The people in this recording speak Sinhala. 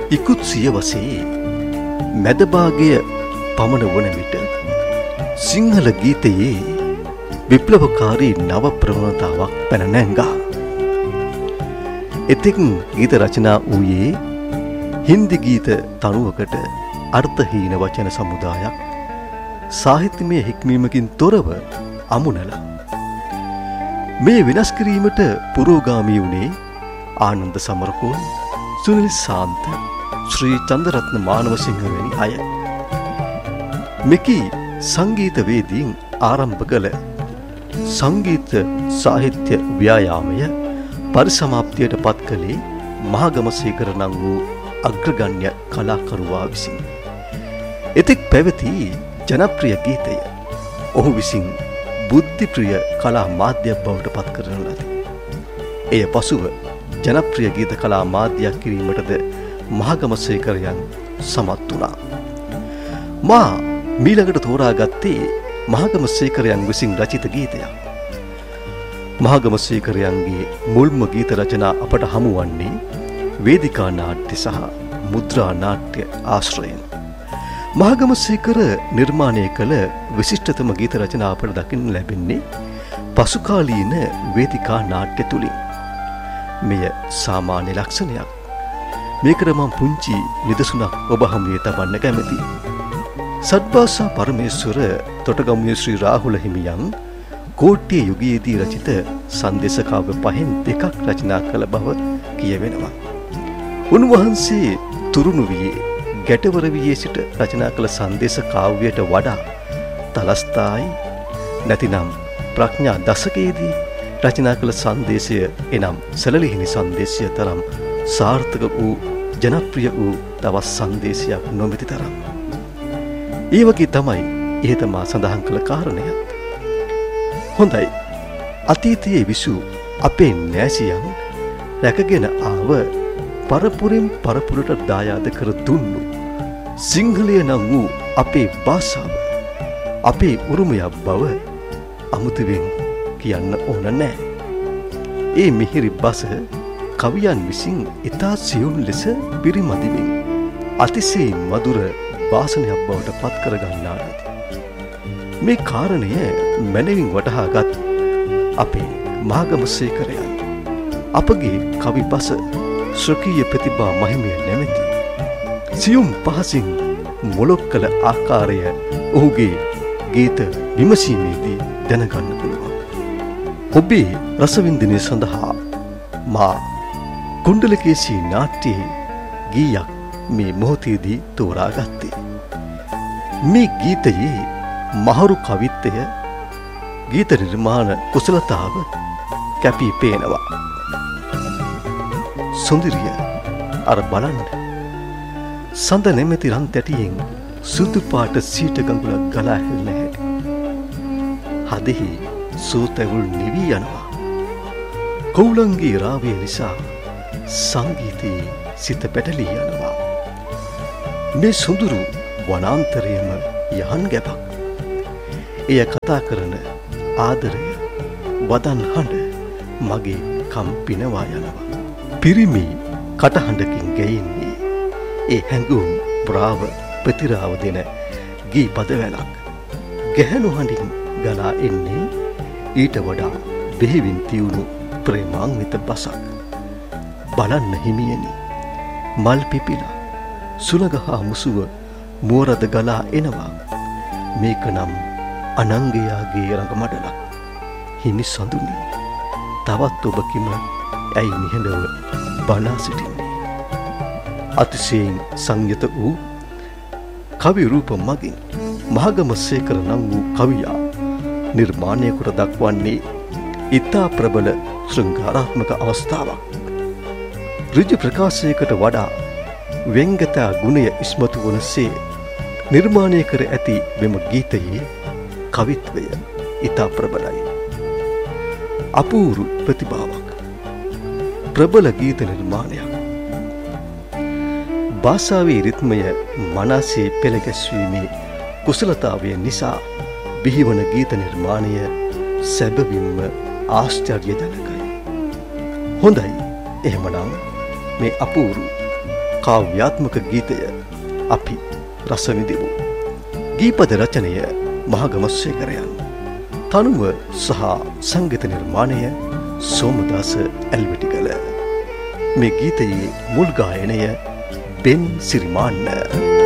ඉකුත් සියවසේ මැද භාගය පමණ වන විට සිංහල ගීතයේ විප්ලවකාරී නව ප්‍රවණතාවක් පැන නැංගා. එතෙක් ගීත රචනා වූයේ හින්දි ගීත තනුවකට අර්ථහීන වචන සමුදායක් සාහිත්‍යමය හික්මීමකින් තොරව අමුණලා. මේ වෙනස් කිරීමට පුරෝගාමී වුණේ ආනන්ද සමරකෝන්, සුනිල් ශාන්ත, ශ්‍රී චන්දරත්න මානවසිංහ වැනි අය. මෙකී සංගීතවේදීන් ආරම්භ කළ සංගීත සාහිත්‍ය ව්‍යායාමය පරිසමාප්තියට පත් කළේ මහගමසේකර නම් වූ අග්‍රගණ්‍ය කලාකරුවා විසින්. එතෙක් පැවති ජනප්‍රිය ගීතය ඔහු විසින් බුද්ධිප්‍රිය කලා මාධ්‍යයක් බවට පත් කරන ලදී. එය පසුව ජනප්‍රිය ගීත කලා මාධ්‍යයක් කිරීමටද මහගමසේකරයන් සමත් වුණා. මා මීළඟට තෝරාගත්තේ මහගමසේකරයන් විසින් රචිත ගීතයක්. මහගමසේකරයන්ගේ මුල්ම ගීත රචනා අපට හමුවන්නේ වේදිකා නාට්‍ය සහ මුද්‍රා නාට්‍ය ආශ්‍රයෙන්. මහගමසේකර නිර්මාණය කළ විශිෂ්ටතම ගීත රචනා අපට දකින්න ලැබෙන්නේ පසුකාලීන වේදිකා නාට්‍ය තුලින්. මෙය සාමාන්‍ය ලක්ෂණයක්. මේකට මම පුංචි නිදසුනක් ඔබ හමුවේ තබන්න කැමැතියි. සත්භාෂා පරමේශ්වර තොටගමුවේ ශ්‍රී රාහුල හිමියන් කෝට්ටිය යුගයේදී රචිත සංදේශ කාව්‍ය පහෙන් දෙකක් රචනා කළ බව කියවෙනවා. උන්වහන්සේ තුරුණු වියේ ගැටවර වියේ සිට රචනා කළ සංදේශ කාව්‍යයට වඩා තලස්ථායි නැතිනම් ප්‍රඥා දශකයේදී රචනා කළ සංදේශය එනම් සැලලිහිණි සංදේශය තරම් සාර්ථක වූ ජනප්‍රිය වූ තවත් සංදේශයක් නොමැති තරම්. ඒ වගේ තමයි ඉහත මා සඳහන් කළ කාරණයත්. හොඳයි, අතීතයේ විසූ අපේ නෑසියන් රැකගෙන ආව පරපුරෙන් පරපුරට දායාද කර දුන්නු සිංහලය නම් වූ අපේ භාෂාව අපේ උරුමයක් බව අමුතුවෙන් කියන්න ඕන නෑ. ඒ මිහිරි බස කවියන් විසින් ඉතා සියුම් ලෙස පිරිමදිමින් අතිශයින් මధుර වාසනයක් බවට පත් කර ගන්නා ලදී. මේ කාරණය මැනවින් වටහාගත් අපේ මහගමසේකරයන් අපගේ කවි බස ශ්‍රකීය ප්‍රතිභා මහිමය නැමැති සියුම් පහසින් මොලොක් කළ ආකාරය ඔහුගේ ගීත විමසීමේදී දැනගන්න පුළුවන්. ඔබේ රසවින්දනය සඳහා මා කුණ්ඩලකේසී නාට්‍යයේ ගීයක් මේ මොහොතේදී තෝරාගත්තේ. මේ ගීතයේ මහරු කවිත්වය ගීත නිර්මාණ කුසලතාව කැපී පේනවා. සුන්දරිය අර බලන්න සඳ නැමැති රන් තැටියෙන් සුදු පාට සීට ගඟුලක් ගලා හැලෙන හැටි. හදෙහි සූතැවුල් නිවී යනවා. කවුලන්ගේ රාවය නිසා සංගීතයේ සිත පැටලී යනවා. මේ සුඳුරු වනාන්තරයේම යහන් ගැබක්. එය කතා කරන ආදරය වදන් හඬ මගේ කම් පිනවා යනවා. පිරිමි කටහඬකින් ගැයෙන්නේ ඒ හැඟුම් ප්‍රාව ප්‍රතිරාව දෙන ගී පදවැලක්. ගැහැණු හඬින් ගලා එන්නේ ඊට වඩා බෙහෙවින් තියුණු ප්‍රේමාන්විත බසක්. බලන්න හිමියනි, මල් පිපිලා සුලගහා මුසුව මුවරද ගලා එනවා. මේක නම් අනංගයාගේ රඟමඩලක්. හිමි සඳුනි, තවත් ඔබ කිම ඇයි නිහඬව බලා සිටින්නේ? අතිශයින් සංයත වූ කවි රූප මගින් මහගමසේකර නම් වූ කවියා නිර්මාණය කොට දක්වන්නේ ඉතා ප්‍රබල ශෘංගාරාත්මක අවස්ථාවක්. ඍජු ප්‍රකාශයකට වඩා වෙංගතා ගුණය ඉස්මතු වනසේ නිර්මාණය කර ඇති මෙම ගීතයේ කවිත්වය ඉතා ප්‍රබලයි. අපූරු ප්‍රතිභාවක්, ප්‍රබල ගීත නිර්මාණයක්. භාෂාවේ රිද්මය මනසේ පෙළගැස්වීමේ කුසලතාවය නිසා බිහිවන ගීත නිර්මාණය සැබවින්ම ආශ්චර්යජනකයි. හොඳයි, එහෙමනම් මේ අපූරු කාව්‍යාත්මක ගීතය අපි රස විඳිමු. ගීපද රචනය මහගමස්සේකරයන්. තනුව සහ සංගීත නිර්මාණය සෝමදාස ඇල්විටිකල. මේ ගීතයේ මුල් ගායනය බෙන් සිරිමාන්න.